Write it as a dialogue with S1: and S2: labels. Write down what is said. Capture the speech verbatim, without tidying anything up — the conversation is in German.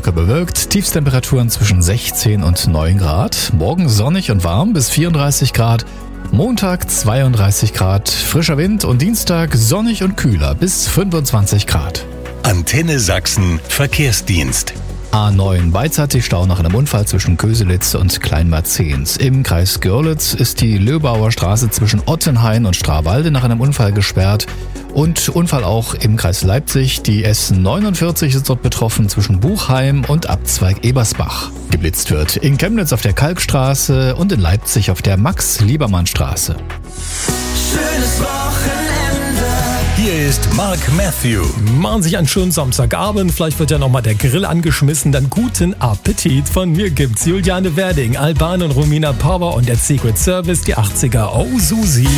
S1: locker bewölkt, Tiefstemperaturen zwischen sechzehn und neun Grad. Morgen sonnig und warm bis vierunddreißig Grad. Montag zweiunddreißig Grad, frischer Wind und Dienstag sonnig und kühler bis fünfundzwanzig Grad.
S2: Antenne Sachsen Verkehrsdienst.
S1: A neun beidseitig Stau nach einem Unfall zwischen Köselitz und Kleinmarzens. Im Kreis Görlitz ist die Löbauer Straße zwischen Ottenhain und Strawalde nach einem Unfall gesperrt. Und Unfall auch im Kreis Leipzig. Die S neunundvierzig ist dort betroffen zwischen Buchheim und Abzweig Ebersbach. Geblitzt wird in Chemnitz auf der Kalkstraße und in Leipzig auf der Max-Liebermann-Straße.
S3: Schönes Wochenende.
S2: Hier ist Mark Matthew.
S4: Machen sich einen schönen Samstagabend, vielleicht wird ja nochmal der Grill angeschmissen, dann guten Appetit. Von mir gibt's Juliane Werding, Alban und Romina Power und der Secret Service, die achtziger. Oh Susi.